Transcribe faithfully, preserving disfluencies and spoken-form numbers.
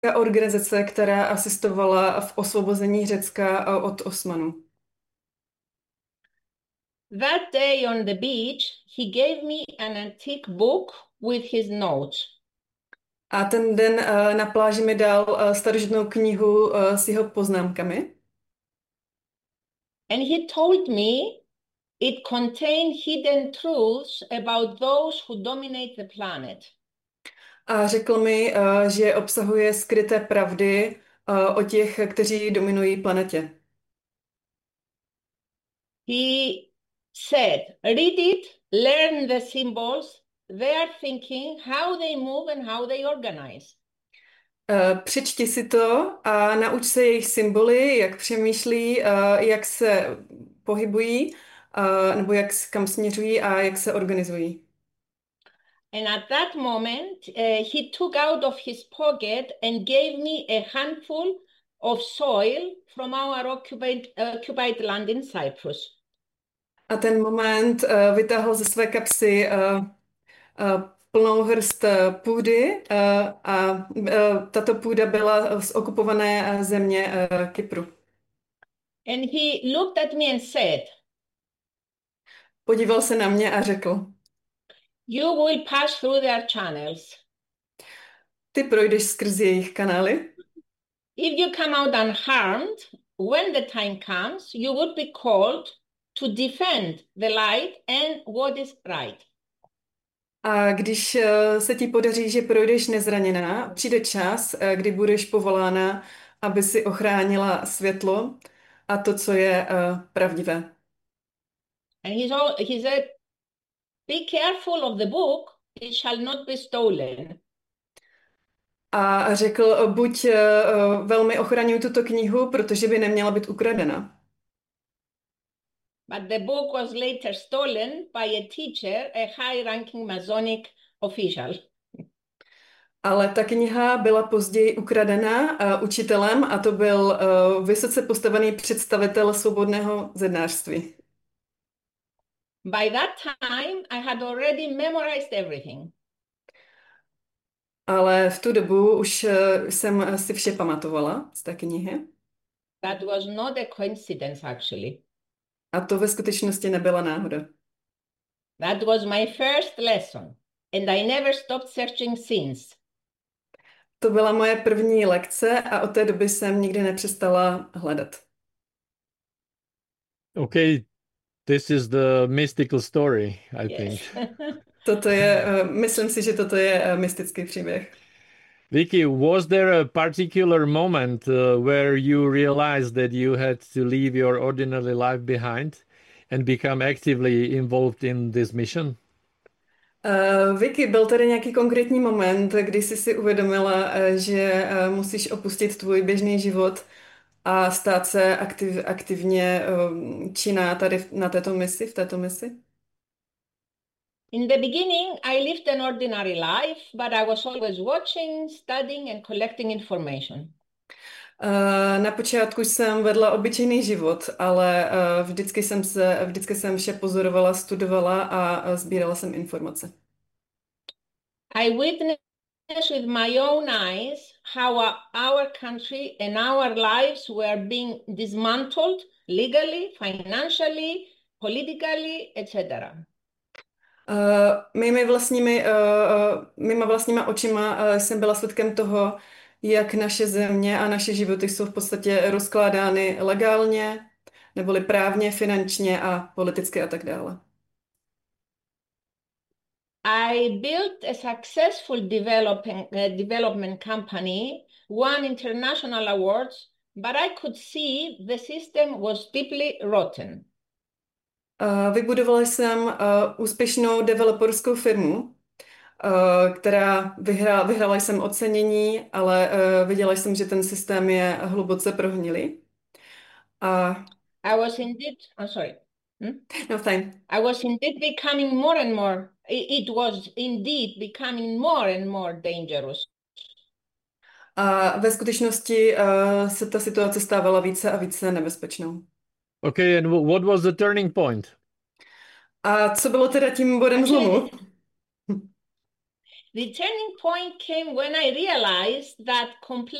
organizace, která asistovala v osvobození Řecka od Osmanů. That day on the beach, he gave me an antique book with his notes. A ten den uh, na pláži mi dal uh, starožitnou knihu uh, s jeho poznámkami. And he told me it contained hidden truths about those who dominate the planet. A řekl mi, uh, že obsahuje skryté pravdy uh, o těch, kteří dominují planetě. He said, read it, learn the symbols, their thinking, how they move and how they organize. Uh, přečti si to a nauč se jejich symboly, jak přemýšlí, uh, jak se pohybují, uh, nebo jak, kam směřují a jak se organizují. And at that moment, uh, he took out of his pocket and gave me a handful of soil from our occupied, uh, occupied land in Cyprus. A ten moment uh, vytáhl ze své kapsy uh, uh, plnou hrst uh, půdy uh, a uh, tato půda byla z okupované uh, země uh, Kypru. And he looked at me and said, Podíval se na mě a řekl, you will pass through their channels. Ty projdeš skrz jejich kanály. If you come out unharmed, when the time comes, you would be called to defend the light and what is right. A když uh, se ti podaří, že projdeš nezraněná, přijde čas, uh, kdy budeš povolána, aby si ochránila světlo a to, co je uh, pravdivé. And he's all, he said, be careful of the book, it shall not be stolen. A řekl, buď uh, velmi ochraňuj tuto knihu, protože by neměla být ukradena. But the book was later stolen by a teacher, a high-ranking Masonic official. Ale ta kniha byla později ukradena uh, učitelem a to byl uh, vysoce postavený představitel svobodného zednářství. By that time, I had already memorized everything. Ale v tu dobu už uh, jsem si vše pamatovala z té knihy. That was not a coincidence, actually. A to ve skutečnosti nebyla náhoda. That was my first lesson, and I never stopped searching since. To byla moje první lekce a od té doby jsem nikdy nepřestala hledat. Okay, this is the mystical story, I Yes. think. Toto je, uh, myslím si, že toto je uh, mystický příběh. Vicky, was there a particular moment uh, where you realized that you had to leave your ordinary life behind and become actively involved in this mission? Uh, Vicky, byl tady nějaký konkrétní moment, kdy jsi si uvědomila, uh, že uh, musíš opustit tvůj běžný život a stát se aktiv, aktivně um, činná tady na této misi, v této misi? In the beginning, I lived an ordinary life, but I was always watching, studying, and collecting information. Uh, na počátku jsem vedla obyčejný život, ale uh, vždycky jsem se, vždycky jsem vše pozorovala, studovala a, a sbírala jsem informace. I witnessed with my own eyes how our, our country and our lives were being dismantled legally, financially, politically, et cetera. Uh, mými vlastními, uh, mýma vlastníma očima uh, jsem byla svědkem toho, jak naše země a naše životy jsou v podstatě rozkládány legálně, neboli právně, finančně a politicky a tak dále. I built a successful developing, uh, development company, won international awards, but I could see the system was deeply rotten. Uh, vybudovala jsem uh, úspěšnou developerskou firmu, uh, která vyhrá, vyhrála jsem ocenění, ale uh, viděla jsem, že ten systém je hluboce prohnilý. A I was indeed, I'm sorry. Hmm? no, fajn. I was indeed becoming more and more, it was indeed becoming more and more dangerous. A ve skutečnosti uh, se ta situace stávala více a více nebezpečnou. Okay, and what was the turning point? A co bylo teda tím bodem zlomu? The turning point came when I realized that